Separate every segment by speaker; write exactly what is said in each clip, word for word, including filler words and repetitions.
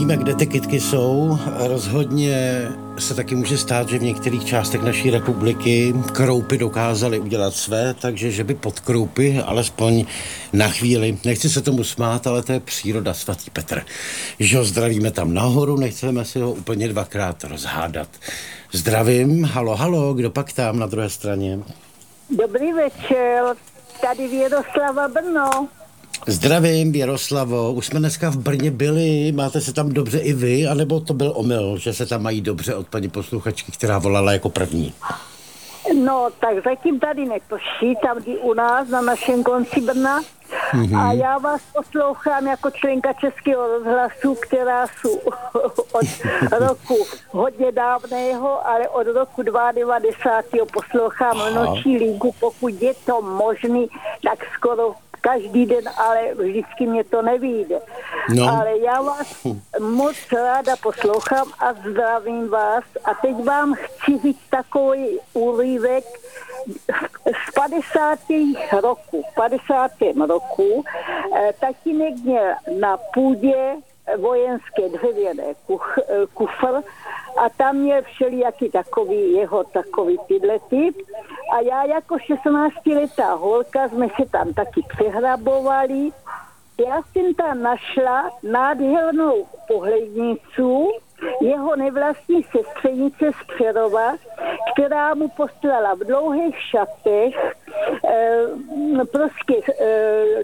Speaker 1: Nevíme, kde ty kytky jsou. Rozhodně se taky může stát, že v některých částech naší republiky kroupy dokázaly udělat své, takže že by pod kroupy, alespoň na chvíli, nechci se tomu smát, ale to je příroda, svatý Petr. Že ho zdravíme tam nahoru, nechceme si ho úplně dvakrát rozhádat. Zdravím, halo, halo, kdo pak tam na druhé straně?
Speaker 2: Dobrý večer, tady Věroslava, Brno.
Speaker 1: Zdravím, Věroslavo. Už jsme dneska v Brně byli, máte se tam dobře i vy, anebo to byl omyl, že se tam mají dobře od paní posluchačky, která volala jako první?
Speaker 2: No, tak zatím tady neprší, tam i u nás, na našem konci Brna. Mm-hmm. A já vás poslouchám jako členka Českého rozhlasu, která jsou od roku hodně dávného, ale od roku devadesátého dva poslouchám Noční lígu, pokud je to možný, tak skoro každý den, ale vždycky mě to nevyjde. No. Ale já vás moc ráda poslouchám a zdravím vás. A teď vám chci říct takový úryvek z padesátých roku. V padesátém roku eh, tatínek měl na půdě vojenské dřevěné kuch, eh, kufr a tam měl všelijaký takový jeho takový tyhle typ. A já jako šestnáctiletá holka jsme se tam taky přehrabovali. Já jsem tam našla nádhernou pohlednicu jeho nevlastní sestřenice z Přerova, která mu poslala v dlouhých šatech eh, prostě eh,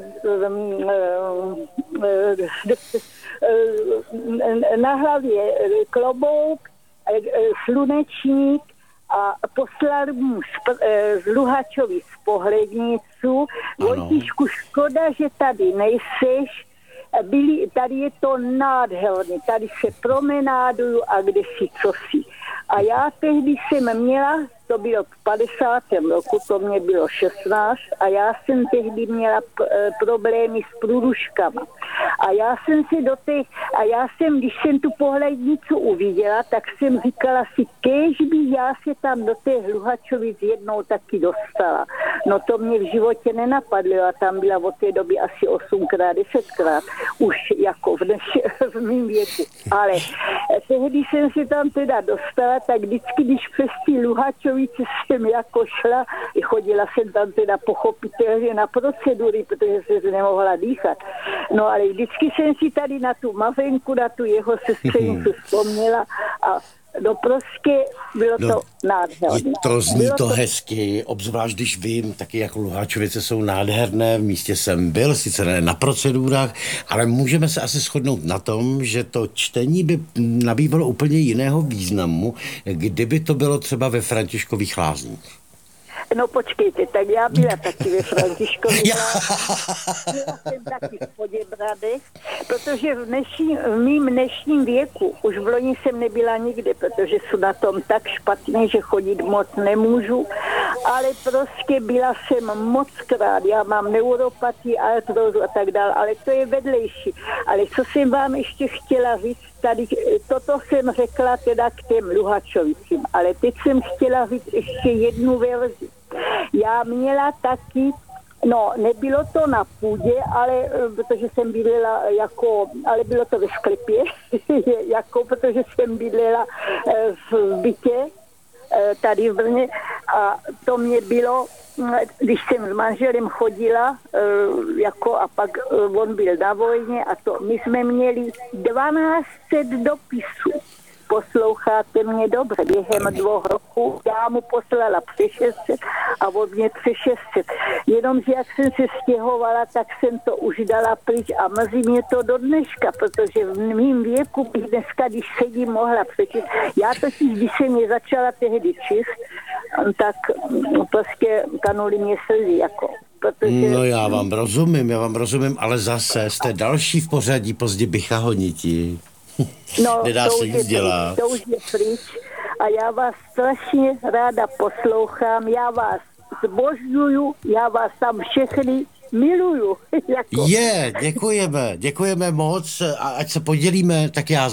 Speaker 2: eh, eh, na hlavě klobouk, eh, slunečník a poslal mu z Luhačovi z pohlednicu. Vojtíšku, škoda, že tady nejseš. Byli, tady je to nádherné, tady se promenáduju a kde si cosi. A já tehdy jsem měla, to bylo v padesátém roku, to mě bylo šestnáct a já jsem tehdy měla p- problémy s průruškama. A já jsem si do té, a já jsem, když jsem tu pohlednicu uviděla, tak jsem říkala si, kéž bych já se tam do té Hluhačovic jednou taky dostala. No to mě v životě nenapadlo a tam byla od té doby asi osmkrát, desetkrát, už jako v, dneš, v mým věku. Ale tehdy jsem se tam teda dostala, tak vždycky, když přes ty Luhačovice jsem jako šla, chodila jsem tam teda pochopitelně na procedury, protože jsem se nemohla dýchat. No ale vždycky jsem si tady na tu mavenku, na tu jeho sestřenicu vzpomněla a no prostě bylo no, to nádherné.
Speaker 1: To zní bylo to hezky, obzvlášť když vím, taky jako Luhačovice jsou nádherné, v místě jsem byl, sice ne na procedurách, ale můžeme se asi shodnout na tom, že to čtení by nabývalo úplně jiného významu, kdyby to bylo třeba ve Františkových Lázních.
Speaker 2: No počkejte, tak já byla taky ve Františkových Lázních, byla jsem taky v Poděbradech, protože v, dnešní, v mým dnešním věku, už v loni jsem nebyla nikde, protože jsou na tom tak špatně, že chodit moc nemůžu, ale prostě byla jsem mockrát, já mám neuropatii, artrózu a tak dále, ale to je vedlejší. Ale co jsem vám ještě chtěla říct, tady, toto jsem řekla teda k těm Luhačovicím, ale teď jsem chtěla říct ještě jednu verzi. Já měla taky, no nebylo to na půdě, ale protože jsem bydlela jako, ale bylo to ve sklepě, jako protože jsem bydlela v bytě tady v Brně a to mě bylo, když jsem s manželem chodila, jako a pak on byl na vojně a to, my jsme měli dvanáct set dopisů. Posloucháte mě dobře, během dvou roků já mu poslala přes šest set a od mě přes šest set. Jenomže jak jsem se stěhovala, tak jsem to už dala pryč a mrzí mě to do dneška, protože v mým věku bych dneska, když sedím, mohla přečíst. Já totiž, když jsem je začala tehdy číst, tak prostě kanuly mě slzy, jako. Protože...
Speaker 1: No já vám rozumím, já vám rozumím, ale zase jste další v pořadí pozdě bycha honiti.
Speaker 2: No,
Speaker 1: nedá se nic dělat.
Speaker 2: To už je pryč a já vás strašně ráda poslouchám, já vás zbožňuju, já vás tam všechny miluju. Jako.
Speaker 1: Je, děkujeme, děkujeme moc a ať se podělíme, tak já